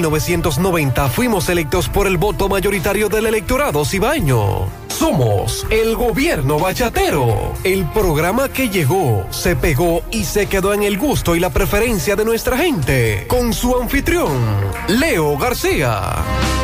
1990 fuimos electos por el voto mayoritario del electorado cibaeño. Somos el Gobierno Bachatero, el programa que llegó, se pegó y se quedó en el gusto y la preferencia de nuestra gente, con su anfitrión, Leo García.